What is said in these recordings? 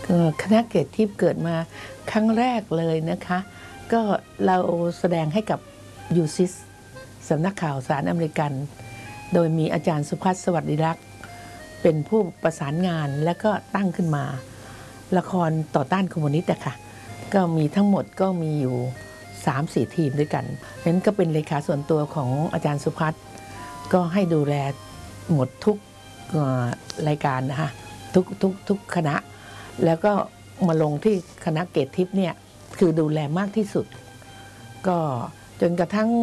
คณะเกตทิพย์เกิดมาครั้งแรกเลยนะคะก็เราแสดงให้กับยูซิสสำนักข่าวสารอเมริกันโดยมีอาจารย์สุพัฒน์สวัสดิรักษ์เป็นผู้ประสานงานและก็ตั้งขึ้นมาละครต่อต้านคอมมิวนิสต์ค่ะก็มีทั้งหมดก็มีอยู่ 3-4 ทีมด้วยกันนั้นก็เป็นเลขาส่วนตัวของอาจารย์สุพัฒน์ก็ให้ดูแลหมดทุกรายการนะคะทุกคณะแล้วก็มาลงที่คณะเกตทิพย์เนี่ยคือดูแลมากที่สุดก็จนกระทั่ง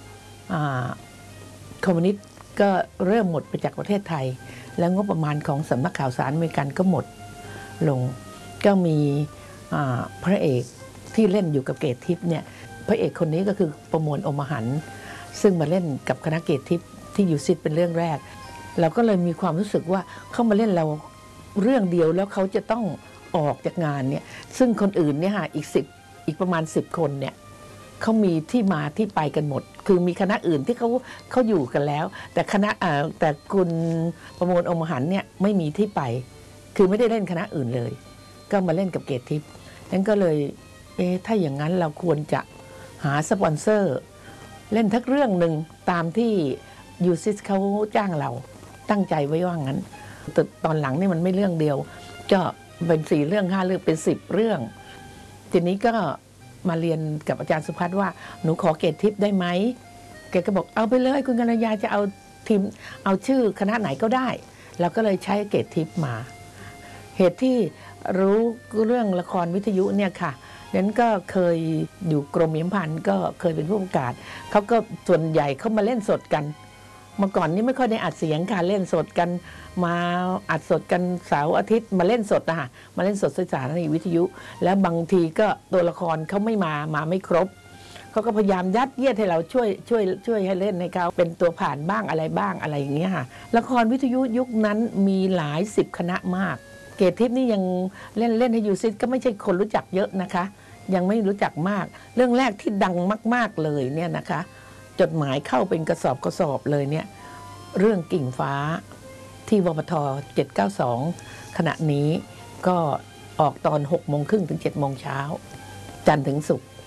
คอมมิวนิสต์ก็เริ่มหมดไปจากประเทศไทยแล้วงบประมาณของสำนักข่าวสารอเมริกันก็หมดลงก็มีพระเอกที่เล่นอยู่กับเกตทิพย์เนี่ยพระเอกคนนี้ก็คือประมวลอมหันต์ซึ่งมาเล่นกับคณะเกตทิพย์ที่ยูซิสเป็นเรื่องแรกเราก็เลยมีความรู้สึกว่าเขามาเล่นเราเรื่องเดียวแล้วเขาจะต้องออกจากงานเนี่ยซึ่งคนอื่นเนี่ยอีกประมาณ10 คนเนี่ยเขามีที่มาที่ไปกันหมดคือมีคณะอื่นที่เขาอยู่กันแล้วแต่แต่คุณประมวลอมหันต์เนี่ยไม่มีที่ไปคือไม่ได้เล่นคณะอื่นเลยก็มาเล่นกับเกตทิพย์นั้นก็เลยถ้าอย่างนั้นเราควรจะหาสปอนเซอร์เล่นทักเรื่องหนึ่งตามที่ยูซิสเขาจ้างเราตั้งใจไว้ว่างั้นแต่ตอนหลังนี่มันไม่เรื่องเดียวก็เป็น4 เรื่อง 5 เรื่องเป็น10 เรื่องทีนี้ก็มาเรียนกับอาจารย์สุพัฒน์ว่าหนูขอเกตทิพย์ได้ไหมแกก็บอกเอาไปเลยคุณกัญญาจะเอาทีมเอาชื่อคณะไหนก็ได้เราก็เลยใช้เกตทิพย์มาเหตุที่รู้เรื่องละครวิทยุเนี่ยค่ะนั้นก็เคยอยู่กรมสัมพันธ์ก็เคยเป็นผู้ประกาศเขาก็ส่วนใหญ่เขามาเล่นสดกันเมื่อก่อนนี้ไม่ค่อยได้อัดเสียงค่ะเล่นสดกันมาอัดสดกันเสาร์อาทิตย์มาเล่นสดนะคะมาเล่นสดสถานีวิทยุแล้วบางทีก็ตัวละครเขาไม่มาไม่ครบเขาก็พยายามยัดเยียดให้เราช่วยให้เล่นให้เขาเป็นตัวผ่านบ้างอะไรอย่างเงี้ยค่ะละครวิทยุยุคนั้นมีหลาย10 คณะมากเกตทิพย์นี่ยังเล่นให้ยูซิสก็ไม่ใช่คนรู้จักเยอะนะคะยังไม่รู้จักมากเรื่องแรกที่ดังมากๆเลยเนี่ยนะคะจดหมายเข้าเป็นกระสอบเลยเนี่ยเรื่องกิ่งฟ้าที่วปท792ขณะนี้ก็ออกตอน6:30 ถึง 7 โมงเช้าจันทร์ถึงศุกร์